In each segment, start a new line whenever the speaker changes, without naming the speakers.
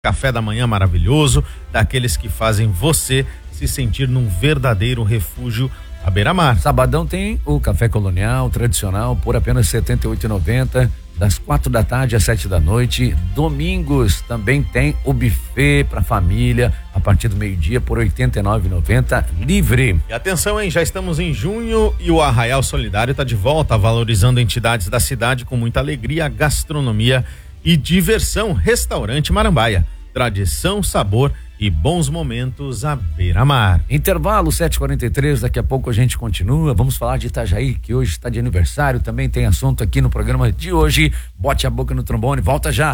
café da manhã maravilhoso, daqueles que fazem você se sentir num verdadeiro refúgio à beira-mar.
Sabadão tem o café colonial tradicional por apenas R$ 78,90, das 4 da tarde às 7 da noite. Domingos também tem o buffet para família a partir do meio-dia por R$ 89,90 livre.
E atenção, hein, já estamos em junho e o Arraial Solidário está de volta, valorizando entidades da cidade com muita alegria, gastronomia e diversão. Restaurante Marambaia, tradição, sabor e bons momentos à beira-mar.
Intervalo 7h43, daqui a pouco a gente continua. Vamos falar de Itajaí, que hoje está de aniversário. Também tem assunto aqui no programa de hoje. Bote a boca no trombone, volta já.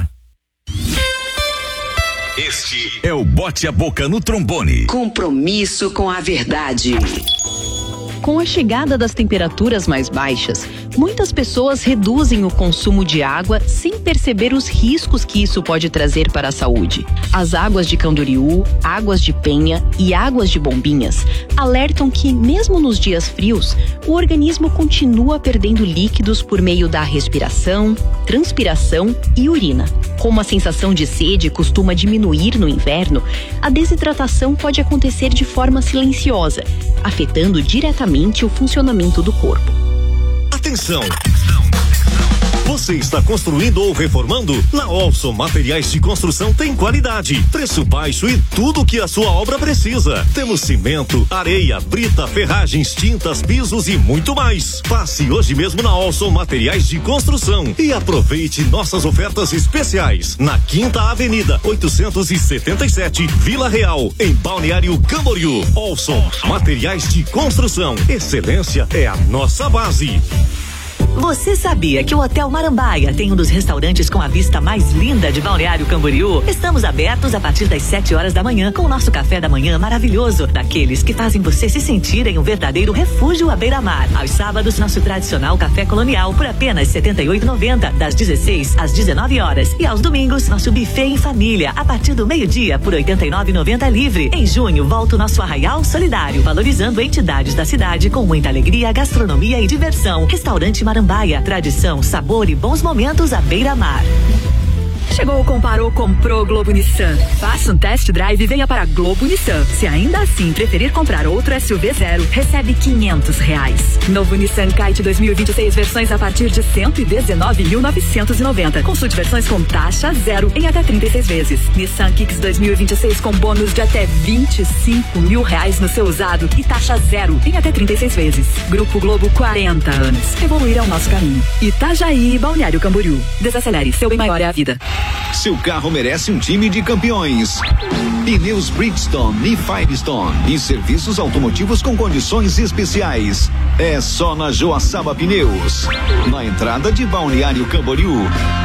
Este é o Bote a Boca no Trombone.
Compromisso com a verdade.
Com a chegada das temperaturas mais baixas, muitas pessoas reduzem o consumo de água sem perceber os riscos que isso pode trazer para a saúde. As águas de Camboriú, águas de Penha e águas de Bombinhas alertam que, mesmo nos dias frios, o organismo continua perdendo líquidos por meio da respiração, transpiração e urina. Como a sensação de sede costuma diminuir no inverno, a desidratação pode acontecer de forma silenciosa, afetando diretamente o funcionamento do corpo.
Atenção! Você está construindo ou reformando? Na Olson Materiais de Construção tem qualidade, preço baixo e tudo o que a sua obra precisa. Temos cimento, areia, brita, ferragens, tintas, pisos e muito mais. Passe hoje mesmo na Olson Materiais de Construção e aproveite nossas ofertas especiais. Na 5ª Avenida, 877, Vila Real, em Balneário Camboriú. Olson Materiais de Construção. Excelência é a nossa base.
Você sabia que o Hotel Marambaia tem um dos restaurantes com a vista mais linda de Balneário Camboriú? Estamos abertos a partir das 7 horas da manhã com o nosso café da manhã maravilhoso, daqueles que fazem você se sentir em um verdadeiro refúgio à beira-mar. Aos sábados, nosso tradicional café colonial por apenas R$ 78,90, das 16 às 19 horas. E aos domingos, nosso buffet em família, a partir do meio-dia por R$ 89,90 livre. Em junho, volta o nosso Arraial Solidário, valorizando entidades da cidade com muita alegria, gastronomia e diversão. Restaurante Marambaia, tradição, sabor e bons momentos à beira-mar.
Chegou, comparou, comprou Globo Nissan. Faça um test drive e venha para Globo Nissan. Se ainda assim preferir comprar outro SUV zero, recebe R$500. Novo Nissan Kite 2026, versões a partir de 119.990. Consulte versões com taxa zero em até 36 vezes. Nissan Kicks 2026 com bônus de até R$25 mil no seu usado e taxa zero em até 36 vezes. Grupo Globo, 40 anos. Evoluir é o nosso caminho. Itajaí e Balneário Camboriú. Desacelere, seu bem maior é a vida.
Seu carro merece um time de campeões. Pneus Bridgestone e Firestone e serviços automotivos com condições especiais. É só na Joaçaba Pneus, na entrada de Balneário Camboriú.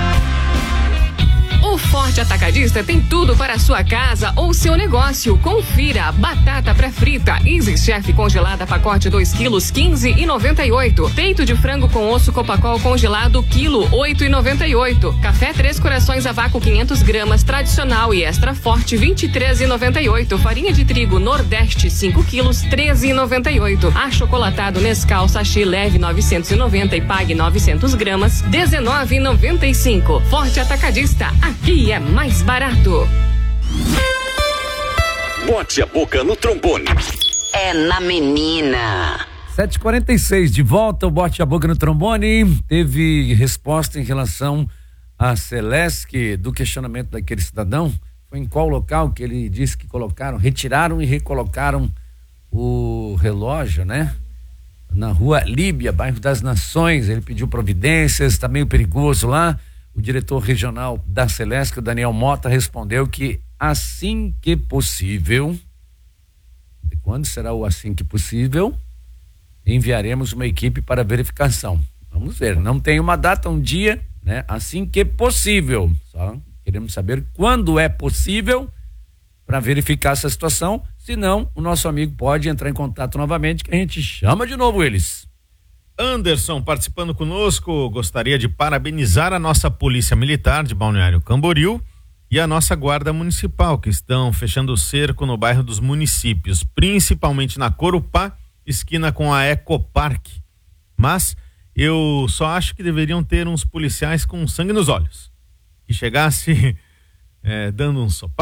O Forte Atacadista tem tudo para a sua casa ou seu negócio. Confira: batata pré-frita Easy Chef congelada pacote 2 quilos, R$15,98. Peito de frango com osso Copacol congelado, quilo, R$8,98. Café Três Corações a vácuo 500 gramas tradicional e extra forte, R$23,98. Farinha de trigo Nordeste 5 quilos, R$13,98. Achocolatado Nescau sachê leve 990 e pague 900 gramas, R$19,95. Forte Atacadista, aqui é mais barato.
Bote a boca no trombone.
É na menina.
7h46, de volta, o Bote a Boca no trombone. Teve resposta em relação a Celesc, do questionamento daquele cidadão. Foi em qual local que ele disse que retiraram e recolocaram o relógio, né? Na rua Líbia, bairro das Nações. Ele pediu providências, tá meio perigoso lá. O diretor regional da Celesc, o Daniel Mota, respondeu que assim que possível, de quando será o assim que possível, enviaremos uma equipe para verificação. Vamos ver, não tem uma data, um dia, né? Assim que possível. Só queremos saber quando é possível para verificar essa situação. Senão, o nosso amigo pode entrar em contato novamente, que a gente chama de novo eles.
Anderson participando conosco, gostaria de parabenizar a nossa Polícia Militar de Balneário Camboriú e a nossa Guarda Municipal, que estão fechando o cerco no bairro dos Municípios, principalmente na Corupá, esquina com a Ecopark. Mas eu só acho que deveriam ter uns policiais com sangue nos olhos. Que chegasse dando um sopá.